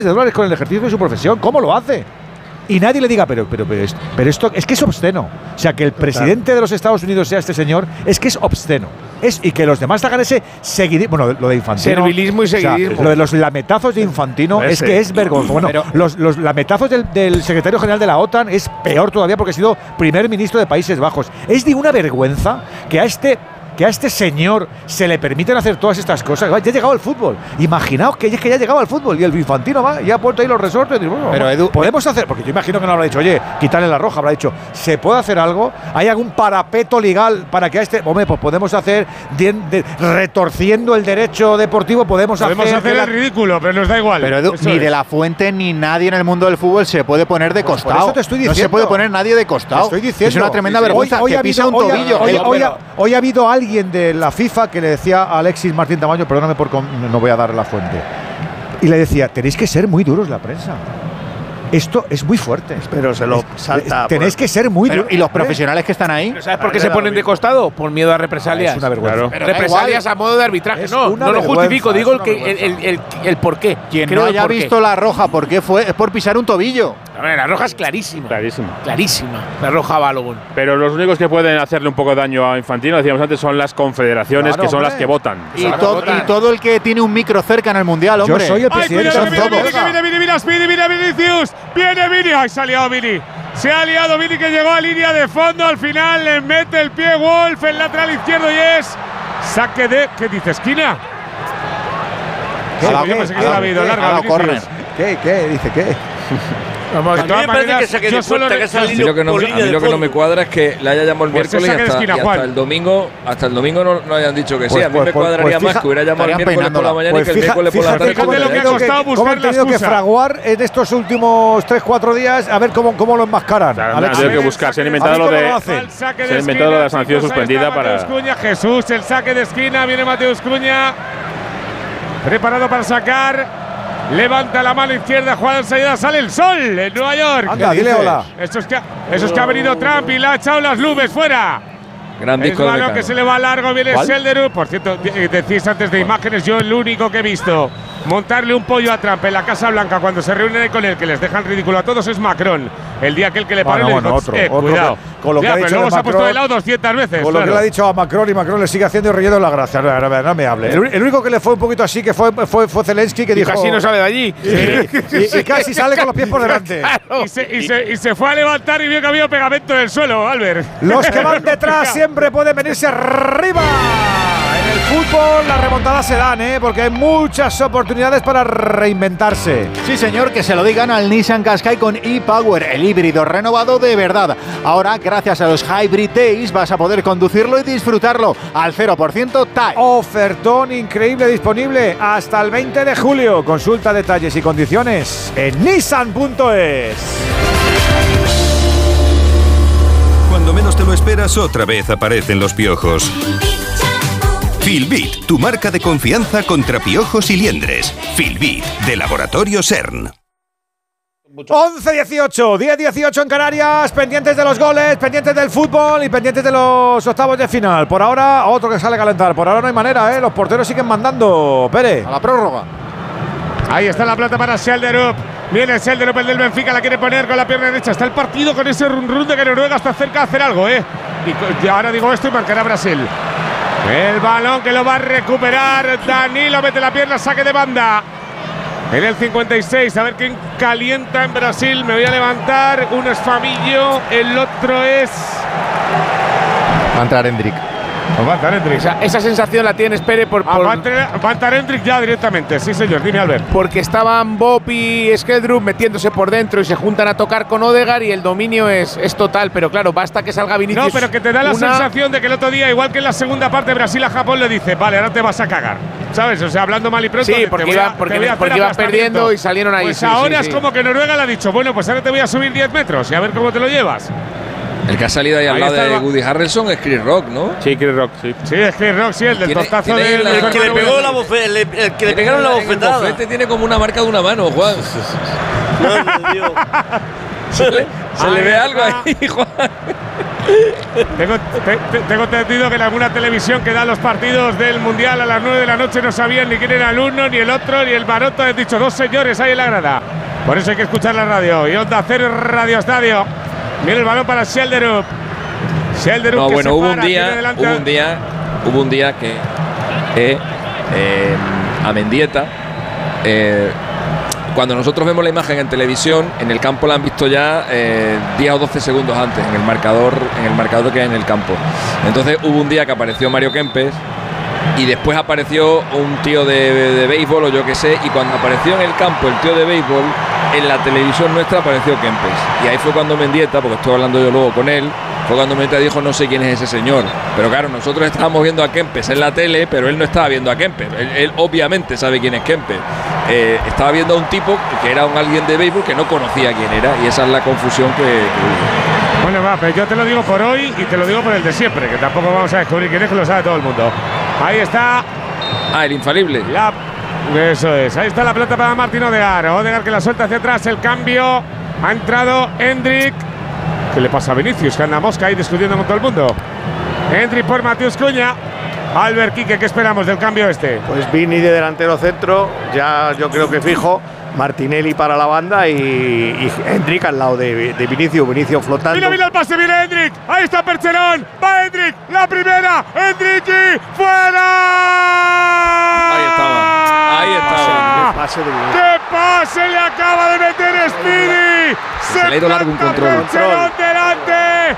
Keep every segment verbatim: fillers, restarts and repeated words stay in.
de dólares con el ejercicio de su profesión. ¿Cómo lo hace? Y nadie le diga, pero, pero, pero, esto, pero esto es que es obsceno. O sea, que el presidente de los Estados Unidos sea este señor, es que es obsceno. Es, y que los demás hagan ese seguidismo. Bueno, lo de Infantino. Servilismo y seguidismo. O sea, lo de los lametazos de Infantino Ese. es que es vergonzoso. Bueno, pero, los, los lametazos del, del secretario general de la OTAN es peor todavía porque ha sido primer ministro de Países Bajos. Es de una vergüenza que a este. Que a este señor se le permiten hacer todas estas cosas. Ya ha llegado al fútbol. Imaginaos que es que ya ha llegado al fútbol y el Infantino va y ha puesto ahí los resortes. Y bueno, pero Edu, podemos hacer, porque yo imagino que no habrá dicho, oye, quitarle la roja, habrá dicho, ¿se puede hacer algo? ¿Hay algún parapeto legal para que a este, hombre, pues podemos hacer de, de, retorciendo el derecho deportivo, podemos, podemos hacer, hacer el la, ridículo, pero nos da igual. Pero Edu, ni es. de la Fuente ni nadie en el mundo del fútbol se puede poner de pues costado. Por eso te estoy diciendo. No se puede poner nadie de costado. Te estoy diciendo. Es una tremenda sí, sí. vergüenza hoy, hoy que pisa habido, un tobillo. Hoy, el, hoy, hoy, hoy ha habido alguien de la FIFA que le decía a Alexis Martín Tamayo, perdóname por no voy a dar la fuente, y le decía, tenéis que ser muy duros la prensa. Esto es muy fuerte. Pero se lo es, salta. Tenéis que ser muy duros. ¿Y los profesionales que están ahí? ¿Sabes por qué se ponen de costado? Por miedo a represalias. Es una vergüenza. Claro. Pero represalias a modo de arbitraje. Es no, no lo justifico, digo el, que, el, el, el, el por qué. Quien Creo no haya visto la roja, ¿por qué fue? Es por pisar un tobillo. A ver, la roja es clarísima. Clarísima. Clarísima. La roja a Balogun. Pero los únicos que pueden hacerle un poco de daño a Infantino, decíamos antes, son las confederaciones, claro, que son hombre. las que votan. Y, to y todo el que tiene un micro cerca en el Mundial, hombre. Yo soy el presidente. Ay, cuidado, de viene, viene, viene, viene, viene, viene, viene Vinicius. Viene Vini. Ay, se ha liado Vini. Se ha liado Vini, que llegó a línea de fondo. Al final le mete el pie Wolf, el lateral izquierdo, y es saque de… ¿Qué dice? ¿Esquina? ¿Qué? Sí, ¿Qué? yo pensé que ¿Qué? se la ha habido. Larga, Vinicius. ¿Qué? ¿Qué? Dice qué. Vamos, a mí me parece que saque de cuenta que esa línea lo que no, a mí lo que no me cuadra es que le haya llamado el pues miércoles y hasta, esquina, y hasta el domingo hasta el domingo no, no hayan dicho que sí. Pues, a mí pues, me pues, cuadraría pues más fija, que hubiera llamado el miércoles por la mañana pues y que el fija, miércoles por la tarde. Fíjate lo que ha costado buscar ¿Cómo han tenido que fraguar en estos últimos tres cuatro días? A ver cómo, cómo lo enmascaran. Claro, han tenido que buscar. Se han inventado lo de, se han inventado lo de la sanción suspendida para… Cuña, Jesús, el saque de esquina. Viene Mateus Cuña. Preparado para sacar. Levanta la mano izquierda, jugada en salida, sale el sol en Nueva York. Anda, dile hola. Eso es, que, eso es que ha venido Trump y le ha echado las nubes fuera. Gran Es disco de malo Mecano. que se le va largo, viene ¿Cuál? Selderup. Por cierto, decís antes de imágenes, yo el único que he visto montarle un pollo a Trump en la Casa Blanca cuando se reúnen con él, que les dejan ridículo a todos, es Macron. El día aquel que le paró, Bueno, le bueno, dijo, otro, eh, otro cuidado. que- con lo que Ya, ha pero dicho luego de se ha puesto Macron- de lado doscientas veces. Con lo claro. que le ha dicho a Macron, y Macron le sigue haciendo relleno la gracia. No, no, no me hable. El, el único que le fue un poquito así que fue, fue, fue Zelensky, que Y dijo. casi no sale de allí. Y, y- y casi sale con los pies por delante. Y se, y, se, y se fue a levantar y vio que había pegamento en el suelo, Albert. Los que van detrás siempre pueden venirse arriba. En el fútbol las remontadas se dan, ¿eh? Porque hay muchas oportunidades para reinventarse. Sí, señor, que se lo digan al Nissan Qashqai con e-Power, el híbrido renovado de verdad. Ahora, gracias a los Hybrid Days, vas a poder conducirlo y disfrutarlo al cero por ciento T A E. Ofertón increíble disponible hasta el veinte de julio. Consulta detalles y condiciones en nissan punto es. Cuando menos te lo esperas, otra vez aparecen los piojos. Filbit, tu marca de confianza contra piojos y liendres. Filbit, de Laboratorio CERN. once dieciocho, diez dieciocho en Canarias, pendientes de los goles, pendientes del fútbol y pendientes de los octavos de final. Por ahora, otro que sale a calentar. Por ahora no hay manera, ¿eh? Los porteros siguen mandando. Pere. A la prórroga. Ahí está la pelota para Selderup. Viene Selderup, el del Benfica, la quiere poner con la pierna derecha. Está el partido con ese run run de que Noruega está cerca de hacer algo, ¿eh? Y, y ahora digo esto y marcará Brasil. El balón que lo va a recuperar Danilo, mete la pierna, saque de banda. En el cincuenta y seis, a ver quién calienta en Brasil. Me voy a levantar. Uno es Fabinho, el otro es… Va a entrar Hendrik. Pues va a entrar Hendrik. Esa, esa sensación la tienes, Pere, por, Ah, por, va, a entrar, va a entrar Hendrik ya directamente. Sí, señor. Dime, Albert. porque estaban Bob y Skeldrup metiéndose por dentro y se juntan a tocar con Odegaard y el dominio es, es total. Pero claro, basta que salga Vinicius. No, pero que te da la una, sensación de que el otro día, igual que en la segunda parte, Brasil a Japón le dice, vale, ahora te vas a cagar. ¿Sabes? O sea, hablando mal y pronto. Sí, te porque voy a- iban, porque, te voy a hacer porque iban aplastamiento. perdiendo y salieron ahí. Pues sí, ahora sí, es sí. como que Noruega le ha dicho, bueno, pues ahora te voy a subir diez metros y a ver cómo te lo llevas. El que ha salido ahí al Ahí lado está de el- Woody Harrelson es Chris Rock, ¿no? Sí, Chris Rock, sí. Sí, es Chris Rock, sí, el del Tiene- tostazo tiene del… la- del El que le pegó la bofetada, el, el que le pegaron la En el bofetada. bofete tiene como una marca de una mano, Juan. Madre de Dios. Se le, se le Ahí ve algo está. ahí, Juan. Tengo, te, te, tengo entendido que en alguna televisión que da los partidos del Mundial a las nueve de la noche no sabían ni quién era el uno, ni el otro, ni el Maroto. Han dicho dos señores ahí en la grada. Por eso hay que escuchar la radio. Y Onda Cero Radio Estadio. Viene el balón para Schelderup. Schelderup no, que bueno, se hubo para, un día, hubo un día, hubo un día que eh, eh, a Mendieta, eh, cuando nosotros vemos la imagen en televisión, en el campo la han visto ya eh, diez o doce segundos antes, en el marcador, en el marcador que hay en el campo. Entonces hubo un día que apareció Mario Kempes y después apareció un tío de, de, de béisbol o yo qué sé, y cuando apareció en el campo el tío de béisbol, en la televisión nuestra apareció Kempes. Y ahí fue cuando Mendieta, porque estoy hablando yo luego con él, fue cuando Mendieta dijo no sé quién es ese señor. Pero claro, nosotros estábamos viendo a Kempes en la tele, pero él no estaba viendo a Kempes. Él, él obviamente sabe quién es Kempes. Eh, estaba viendo a un tipo que era un alguien de béisbol que no conocía quién era, y esa es la confusión que, que hubo. Bueno, va, pero yo te lo digo por hoy y te lo digo por el de siempre, que tampoco vamos a descubrir quién es, que lo sabe todo el mundo. Ahí está. Ah, el infalible. La, eso es. Ahí está la pelota para Martín Odegaard. Odegaard que la suelta hacia atrás. El cambio. Ha entrado Hendrik. ¿Qué le pasa a Vinicius? Que anda mosca ahí discutiendo con todo el mundo. Hendrik por Matheus Cunha. Albert Quique, ¿qué esperamos del cambio este? Pues Vini de delantero centro. Ya yo creo que fijo. Martinelli para la banda y, y Hendrik al lado de, de Vinicius, Vinicius flotando. Mira, mira el pase, viene Hendrik. Ahí está Percherón. Va Hendrik, la primera. Hendrik y fuera. Ahí estaba. Ahí estaba. ¡Qué pase de Vinicius! ¡Qué pase le acaba de meter Speedy! Se, se le ha ido largo un control. Percherón delante.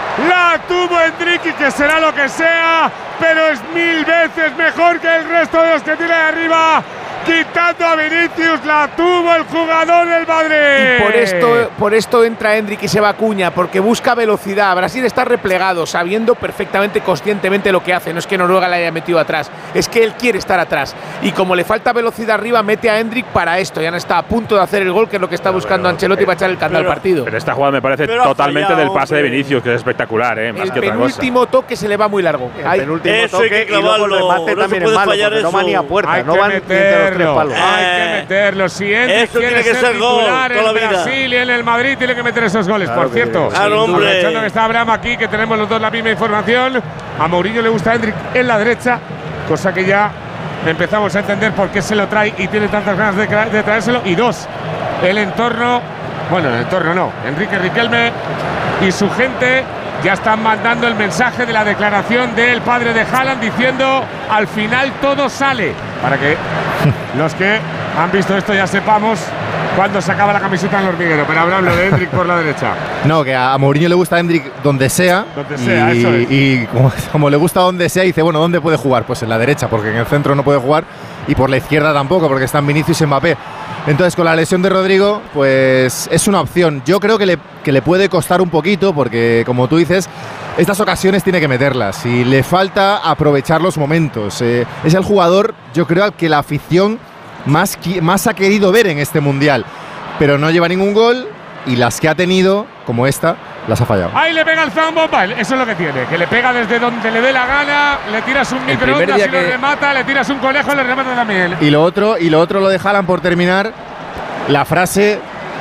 La tuvo Hendrik y que será lo que sea, pero es mil veces mejor que el resto de los que tiene arriba. Quitando a Vinicius, la tuvo el jugador del Madrid. Y por esto, por esto entra Hendrik y se va Cunha, porque busca velocidad. Brasil está replegado, sabiendo perfectamente, conscientemente lo que hace. No es que Noruega le haya metido atrás, es que él quiere estar atrás. Y como le falta velocidad arriba, mete a Hendrik para esto. Ya no está a punto de hacer el gol, que es lo que está buscando pero, Ancelotti para echar el candado al partido. Pero esta jugada me parece totalmente fallado, del pase de Vinicius, que es espectacular, ¿eh? Más el que otra cosa. El penúltimo toque se le va muy largo. El penúltimo eso toque hay que clavarlo, y luego el remate no también se es malo, porque eso. no va ni a puerta, hay no van entre los tres palos. Hay que meterlo. Si Hendrik quiere que ser titular gol, en Brasil y en el Madrid, tiene que meter esos goles. Claro, por cierto, claro, aprovechando que está Abraham aquí, que tenemos los dos la misma información, a Mourinho le gusta a Hendrik en la derecha, cosa que ya empezamos a entender por qué se lo trae y tiene tantas ganas de, de traérselo. Y dos, el entorno, bueno, el entorno no, Enrique Riquelme y su gente ya están mandando el mensaje de la declaración del padre de Haaland diciendo al final todo sale, para que los que han visto esto ya sepamos cuándo se acaba la camiseta en el hormiguero. Pero hablando de Hendrik por la derecha. No, que a Mourinho le gusta a Hendrik donde sea. Donde sea, y, eso es. Y como, como le gusta donde sea, dice, bueno, ¿dónde puede jugar? Pues en la derecha, porque en el centro no puede jugar, y por la izquierda tampoco, porque están Vinicius y Mbappé. Entonces, con la lesión de Rodrigo, pues es una opción. Yo creo que le, que le puede costar un poquito, porque como tú dices, estas ocasiones tiene que meterlas y le falta aprovechar los momentos. Eh, es el jugador, yo creo, al que la afición más, más ha querido ver en este Mundial, pero no lleva ningún gol y las que ha tenido, como esta, las ha fallado. Ahí le pega el zambomba, eso es lo que tiene, que le pega desde donde le dé la gana, le tiras un microondas y que... lo remata, le tiras un conejo y le remata también. Y lo otro, y lo otro lo de Haaland, por terminar, la frase,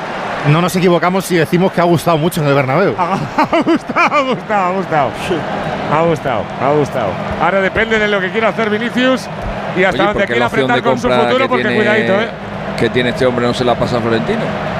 no nos equivocamos si decimos que ha gustado mucho en el Bernabéu. Ha gustado, ha gustado, ha gustado. Ha gustado, ha gustado. Ahora depende de lo que quiera hacer Vinicius y hasta Oye, donde quiera apretar con su futuro, porque tiene, cuidadito, ¿eh? Que tiene este hombre no se la pasa a Florentino.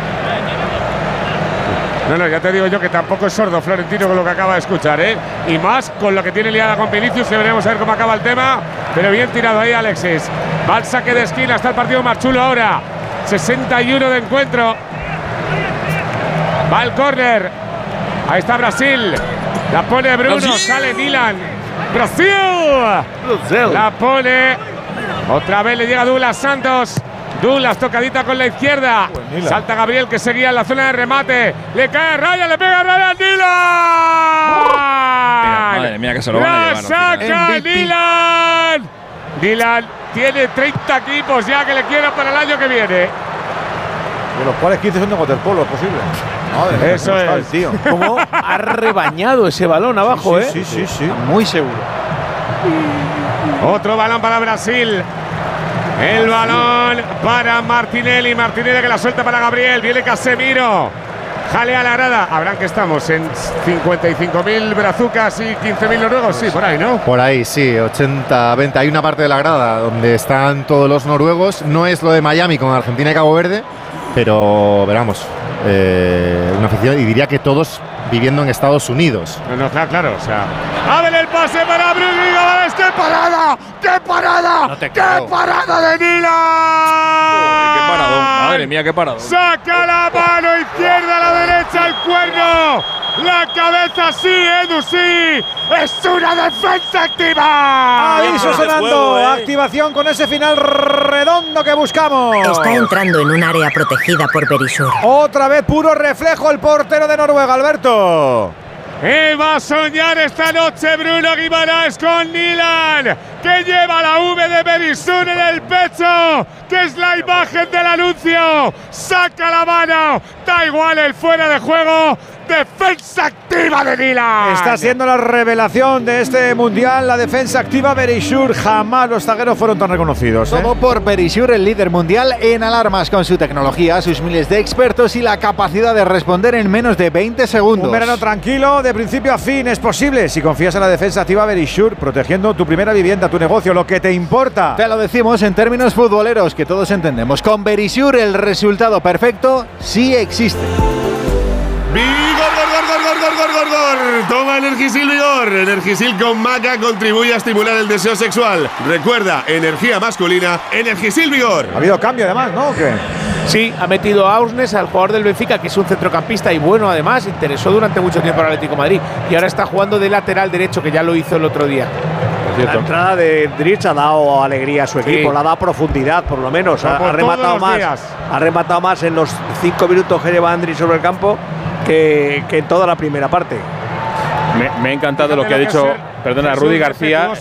No, no, ya te digo yo que tampoco es sordo Florentino con lo que acaba de escuchar, ¿eh? Y más con lo que tiene liada con Vinicius, que veremos a ver cómo acaba el tema. Pero bien tirado ahí Alexis. Va al saque de esquina, está el partido más chulo ahora. sesenta y uno de encuentro. Va el córner. Ahí está Brasil. La pone Bruno, Brasil. Sale Milan. Brasil. Brasil. La pone. Otra vez le llega Douglas Santos. Douglas tocadita con la izquierda. Pues salta Gabriel, que seguía en la zona de remate. Le cae Ryan, le pega Ryan Dylan. Madre mía, que se lo van a llevar. La saca Dylan. Dylan tiene treinta equipos ya que le quieran para el año que viene. De los cuales quince son de waterpolo, es posible. Madre, eso es. El tío. Cómo ha rebañado ese balón abajo, sí, ¿eh? Sí, sí, sí. Muy seguro. Otro balón para Brasil. El balón para Martinelli. Martinelli que la suelta para Gabriel. Viene Casemiro. Jalea la grada. Habrán que estamos en cincuenta y cinco mil brazucas y quince mil noruegos. Sí, por ahí, ¿no? Por ahí, sí, ochenta veinte. Hay una parte de la grada donde están todos los noruegos. No es lo de Miami con Argentina y Cabo Verde, pero veramos, eh, una afición, y diría que todos viviendo en Estados Unidos. No, no, claro, claro, o sea. ¡Abre el pase para Bruno Guimaraes! ¡Qué parada! ¡Qué parada! No te ¡Qué creo. parada de Nila! ¡Qué paradón! Madre mía, qué paradón. Saca la mano izquierda, a la derecha, el cuerno. La cabeza sí, Edu sí. Es una defensa activa. Aviso sonando. juego, eh. Activación con ese final redondo que buscamos. Está entrando en un área protegida por Berisur. Otra vez puro reflejo el portero de Noruega, Alberto. Y va a soñar esta noche Bruno Guimaraes con Nilan, que lleva la V de Berisur en el pecho, que es la imagen del anuncio. Saca la mano, da igual el fuera de juego. Defensa activa de Nilan. Está siendo la revelación de este mundial, la defensa activa Berisur. Jamás los zagueros fueron tan reconocidos, ¿eh? Todo por Berisur, el líder mundial en alarmas, con su tecnología, sus miles de expertos y la capacidad de responder en menos de veinte segundos. Un verano tranquilo, de principio a fin, es posible si confías en la defensa activa Berisur, protegiendo tu primera vivienda, tu negocio, lo que te importa. Te lo decimos en términos futboleros, que todos entendemos. Con Berisur el resultado perfecto sí existe. ¡Vigor, gor, gor, gor, gor, gor, gor, gor! Toma Energisil Vigor. Energisil con maca contribuye a estimular el deseo sexual. Recuerda, energía masculina, Energisil Vigor. Ha habido cambio además, ¿no? ¿O qué? Sí, ha metido a Ausnes, al jugador del Benfica, que es un centrocampista y bueno, además, interesó durante mucho tiempo al Atlético de Madrid. Y ahora está jugando de lateral derecho, que ya lo hizo el otro día. La entrada de Dritch ha dado alegría a su equipo, Sí. le ha dado profundidad, por lo menos. Ha, Como ha rematado todos los más. días. Ha rematado más en los cinco minutos que lleva Andri sobre el campo que, que en toda la primera parte. Me, me ha encantado lo que ha dicho, perdona, Rudy García,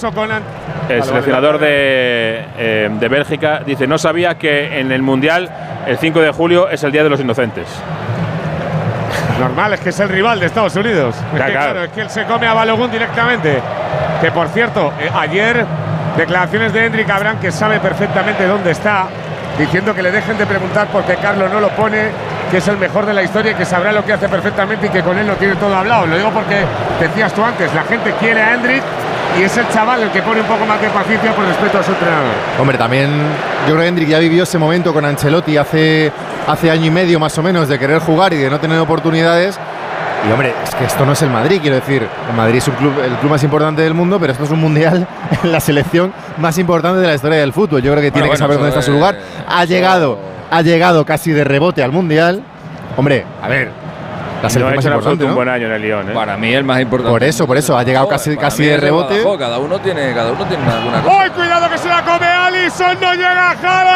el seleccionador de, eh, de Bélgica. Dice, no sabía que en el Mundial el cinco de julio es el Día de los Inocentes. Normal, es que es el rival de Estados Unidos. Es Ya, que, claro. claro, es que él se come a Balogun directamente. Que por cierto, eh, ayer declaraciones de Hendrik Abraham, que sabe perfectamente dónde está, diciendo que le dejen de preguntar porque Carlos no lo pone, que es el mejor de la historia y que sabrá lo que hace perfectamente y que con él lo tiene todo hablado. Lo digo porque decías tú antes, la gente quiere a Hendrik y es el chaval el que pone un poco más de paciencia por respeto a su entrenador. Hombre, también yo creo que Hendrik ya vivió ese momento con Ancelotti hace, hace año y medio más o menos de querer jugar y de no tener oportunidades. Y hombre, es que esto no es el Madrid, quiero decir, el Madrid es un club, el club más importante del mundo, pero esto es un mundial en la selección más importante de la historia del fútbol. Yo creo que tiene Bueno, que saber bueno, dónde está su eso lugar. es- Ha llegado, ha llegado casi de rebote al mundial. Hombre, a ver, la No ha selección más hecho en absoluto importante, un ¿no? buen año en el Lyon, ¿eh? Para mí el más importante. Por eso, por eso, ha llegado Joder, casi, para casi mí de es rebote. Badajoz, Cada uno tiene, cada uno tiene alguna cosa. ¡Ay, cuidado que se la come Alisson! ¡No llega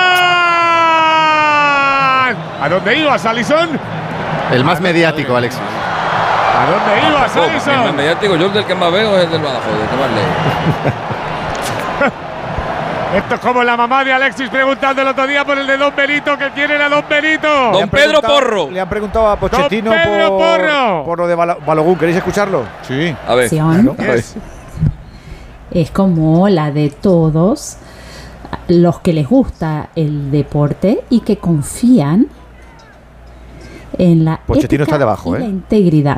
Haaland! ¿A dónde ibas, Alisson? El más mediático, Alexis. ¿A dónde ibas, Oh, el más Alisson? mediático, yo el del que más veo es el del Badajoz, el que más leo. Esto es como la mamá de Alexis preguntando el otro día por el de Don Benito, que quieren a Don Benito. Le Don han Pedro preguntado- Porro. Le han preguntado a Pochettino Don Pedro por, Porro. por lo de Bala- Balogun. ¿Queréis escucharlo? Sí. A ver. Claro. A ver. Es como la de todos los que les gusta el deporte y que confían en la Pochettino ética está debajo, y la ¿eh? integridad.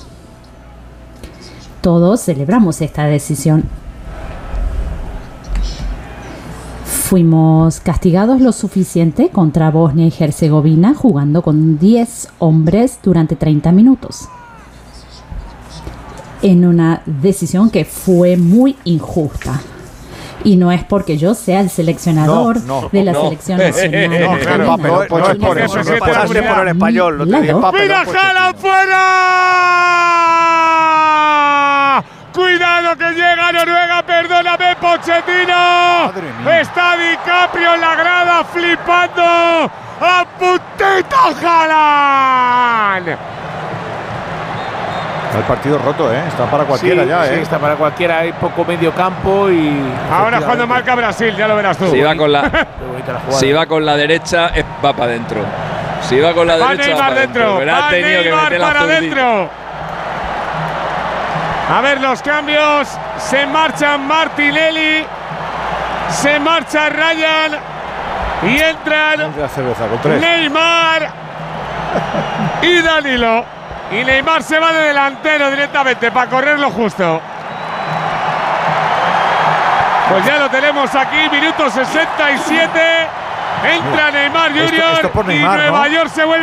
Todos celebramos esta decisión. Fuimos castigados lo suficiente contra Bosnia y Herzegovina jugando con diez hombres durante treinta minutos. En una decisión que fue muy injusta. Y no es porque yo sea el seleccionador No, no, de la no. selección nacional. No, claro, argentina. no, no es por eso, no es por eso. Pasaste por el español, no te Claro. papel. ¡Mira Haaland fuera! ¡Cuidado que llega Noruega! ¡Perdóname, Pochettino! Está DiCaprio en la grada flipando. ¡A puntito Haaland! El partido roto, ¿eh? Está para cualquiera Sí, ya, sí, ¿eh? está para cualquiera. Hay poco medio campo y. Ahora cuando efectivamente, marca Brasil, ya lo verás tú. Si va con la, qué bonita la jugada. si va con la derecha, es- va para adentro. Si va con la Va derecha, Neymar va para dentro, adentro. Pero ha va tenido que Neymar meter la para zurdita. adentro. A ver los cambios. Se marcha Martinelli, se marcha Ryan y entran La cerveza con tres. Neymar y Danilo. Y Neymar se va de delantero directamente para correr lo justo. Pues ya lo tenemos aquí, minuto sesenta y siete. Entra Neymar Junior esto, esto por Neymar, y Nueva ¿no? York se vuelve